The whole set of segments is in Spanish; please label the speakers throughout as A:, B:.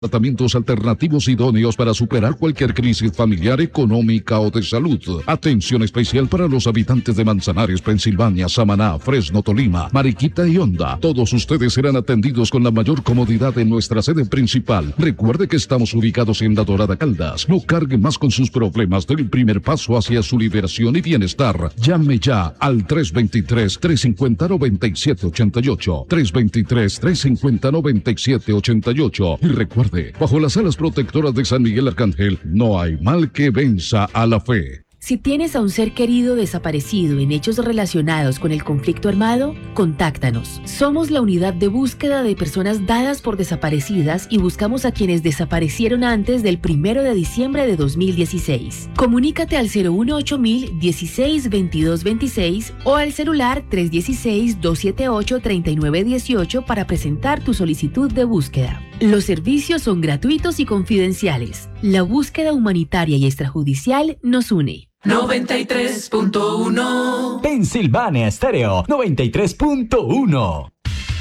A: Tratamientos alternativos idóneos para superar cualquier crisis familiar, económica o de salud. Atención especial para los habitantes de Manzanares, Pensilvania, Samaná, Fresno, Tolima, Mariquita y Honda. Todos ustedes serán atendidos con la mayor comodidad en nuestra sede principal. Recuerde que estamos ubicados en La Dorada, Caldas. No cargue más con sus problemas del primer paso hacia su liberación y bienestar. Llame ya al 323-350-9788. 323-350-9788. Y recuerde, bajo las alas protectoras de San Miguel Arcángel, no hay mal que venza a la fe.
B: Si tienes a un ser querido desaparecido en hechos relacionados con el conflicto armado, contáctanos. Somos la unidad de búsqueda de personas dadas por desaparecidas y buscamos a quienes desaparecieron antes del 1 de diciembre de 2016. Comunícate al 018-000 16 22 26 o al celular 316-278-3918 para presentar tu solicitud de búsqueda. Los servicios son gratuitos y confidenciales. La búsqueda humanitaria y extrajudicial nos une.
C: 93.1 Pensilvania Estéreo 93.1.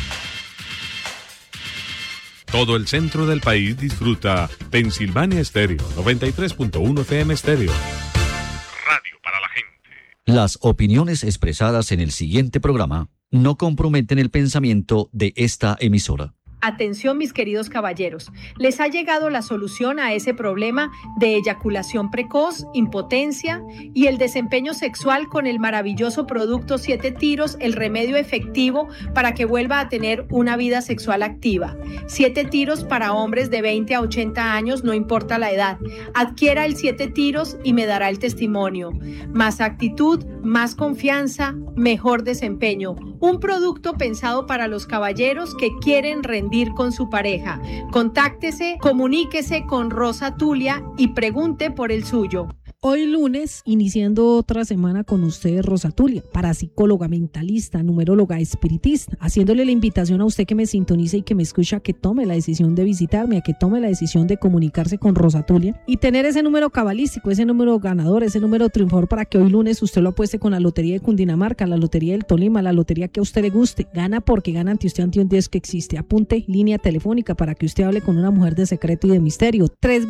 D: Todo el centro del país disfruta Pensilvania Estéreo 93.1 FM Estéreo. Radio para la gente.
C: Las opiniones expresadas en el siguiente programa no comprometen el pensamiento de esta emisora.
E: Atención, mis queridos caballeros, les ha llegado la solución a ese problema de eyaculación precoz, impotencia y el desempeño sexual con el maravilloso producto 7 Tiros, el remedio efectivo para que vuelva a tener una vida sexual activa. 7 Tiros para hombres de 20 a 80 años, no importa la edad. Adquiera el 7 Tiros y me dará el testimonio. Más actitud, más confianza, mejor desempeño. Un producto pensado para los caballeros que quieren rendir con su pareja. Contáctese, comuníquese con Rosa Tulia y pregunte por el suyo.
F: Hoy lunes, iniciando otra semana con ustedes, Rosa Tulia, parapsicóloga, mentalista, numeróloga, espiritista, haciéndole la invitación a usted que me sintonice y que me escucha, que tome la decisión de visitarme, a que tome la decisión de comunicarse con Rosa Tulia y tener ese número cabalístico, ese número ganador, ese número triunfador para que hoy lunes usted lo apueste con la lotería de Cundinamarca, la lotería del Tolima, la lotería que a usted le guste. Gana porque gana ante usted, ante un Dios que existe. Apunte línea telefónica para que usted hable con una mujer de secreto y de misterio.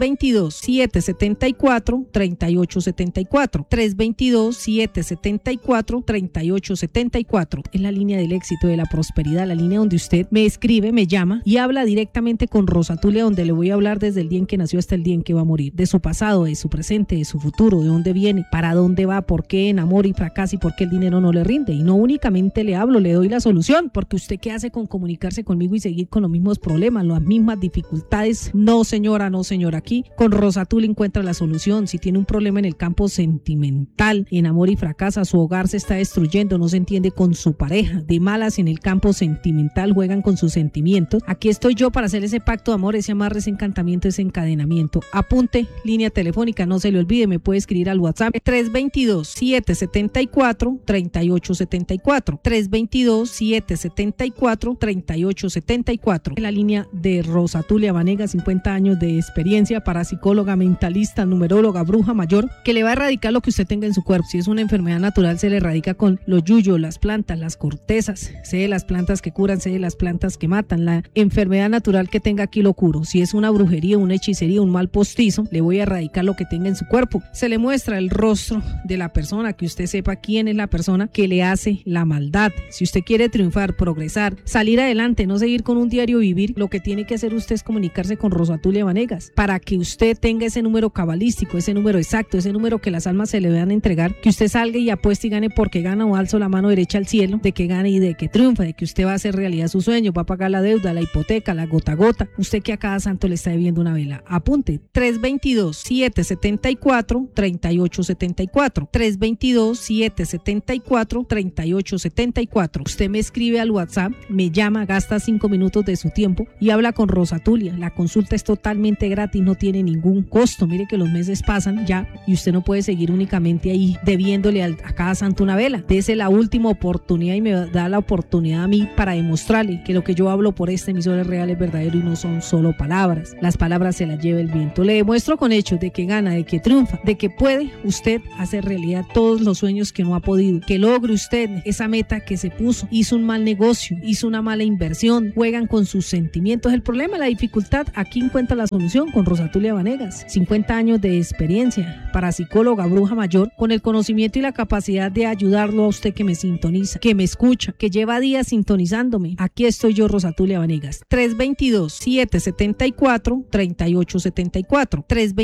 F: 322-774-3874. 322-774-3874. Es la línea del éxito, de la prosperidad, la línea donde usted me escribe, me llama y habla directamente con Rosa Tulia, donde le voy a hablar desde el día en que nació hasta el día en que va a morir, de su pasado, de su presente, de su futuro, de dónde viene, para dónde va, por qué enamora y fracasa y por qué el dinero no le rinde. Y no únicamente le hablo, le doy la solución, porque usted qué hace con comunicarse conmigo y seguir con los mismos problemas, las mismas dificultades. No señora, no señora, aquí con Rosa Tulia encuentra la solución. Si tiene un problema en el campo sentimental, enamora y fracasa, su hogar se está destruyendo, no se entiende con su pareja, de malas en el campo sentimental, juegan con sus sentimientos, aquí estoy yo para hacer ese pacto de amor, ese amarre, ese encantamiento, ese encadenamiento. Apunte línea telefónica, no se le olvide, me puede escribir al WhatsApp 322-774-3874, 322-774-3874, la línea de Rosa Tulia Vanegas, 50 años de experiencia, parapsicóloga, mentalista, numeróloga, bruja mayor, que le va a erradicar lo que usted tenga en su cuerpo. Si es una enfermedad natural, se le erradica con los yuyos, las plantas, las cortezas. Sé de las plantas que curan, sé de las plantas que matan. La enfermedad natural que tenga aquí lo curo. Si es una brujería, una hechicería, un mal postizo, le voy a erradicar lo que tenga en su cuerpo. Se le muestra el rostro de la persona, que usted sepa quién es la persona que le hace la maldad. Si usted quiere triunfar, progresar, salir adelante, no seguir con un diario vivir, lo que tiene que hacer usted es comunicarse con Rosa Tulia Vanegas para que usted tenga ese número cabalístico, ese número exacto, ese número que las almas se le van a entregar, que usted salga y apueste y gane porque gana, o alzo la mano derecha al cielo de que gane y de que triunfa, de que usted va a hacer realidad sus sueños, va a pagar la deuda, la hipoteca, la gota a gota. Usted que a cada santo le está debiendo una vela. Apunte 322-774-3874, 322-774-3874. Usted me escribe al WhatsApp, me llama, gasta 5 minutos de su tiempo y habla con Rosa Tulia. La consulta es totalmente gratis, no tiene ningún costo. Mire que los meses pasan, ya y usted no puede seguir únicamente ahí debiéndole a cada santo una vela. Dese la última oportunidad y me da la oportunidad a mí para demostrarle que lo que yo hablo por esta emisora es real, es verdadero y no son solo palabras. Las palabras se las lleva el viento. Le demuestro con hechos de que gana, de que triunfa, de que puede usted hacer realidad todos los sueños que no ha podido, que logre usted esa meta que se puso. Hizo un mal negocio, hizo una mala inversión, juegan con sus sentimientos. El problema, la dificultad, aquí encuentra la solución con Rosatulia Vanegas. 50 años de experiencia, parapsicóloga, bruja mayor, con el conocimiento y la capacidad de ayudarlo a usted que me sintoniza, que me escucha, que lleva días sintonizándome. Aquí estoy yo, Rosatulia Vanegas. 322-774-3874.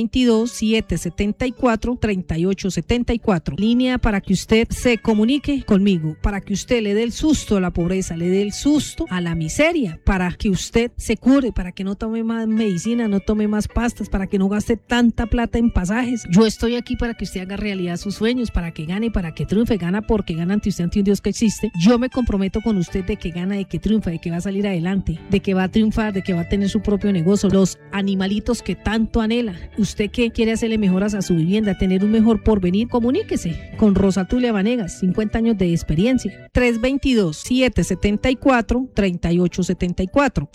F: 322-774-3874. Línea para que usted se comunique conmigo, para que usted le dé el susto a la pobreza, le dé el susto a la miseria, para que usted se cure, para que no tome más medicina, no tome más pastas, para que no gaste tanta plata en pasajes. Yo estoy aquí para que usted haga realidad sus sueños, para que gane, para que triunfe. Gana porque gana ante usted, ante un Dios que existe. Yo me comprometo con usted de que gana, de que triunfa, de que va a salir adelante, de que va a triunfar, de que va a tener su propio negocio, los animalitos que tanto anhela. Usted que quiere hacerle mejoras a su vivienda, tener un mejor porvenir, comuníquese con Rosatulia Vanegas, 50 años de experiencia. 322-774-3874.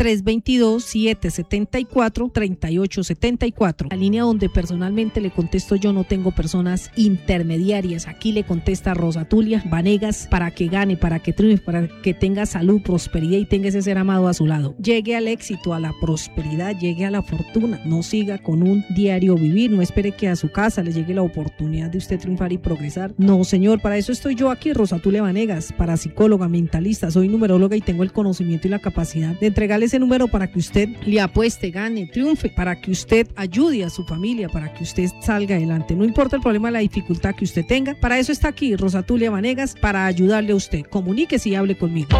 F: 322-774-3874. La línea donde personalmente le contesto yo, no tengo personas intermediarias. Aquí le contesta Rosatulia Vanegas para que gane, para que triunfe, para que tenga salud, prosperidad y tenga ese ser amado a su lado. Llegue al éxito, a la prosperidad, llegue a la fortuna. No siga con un diario vivir, no espere que a su casa le llegue la oportunidad de usted triunfar y progresar. No, señor, para eso estoy yo aquí, Rosatulia Vanegas, parapsicóloga, mentalista, soy numeróloga y tengo el conocimiento y la capacidad de entregarle ese número para que usted le apueste, gane, triunfe, para que usted ayude a su familia, para que usted salga adelante. No importa el problema, la dificultad que usted tenga, para eso está aquí Rosatulia Vanegas, para ayudarle a usted. Comuníquese y hable conmigo.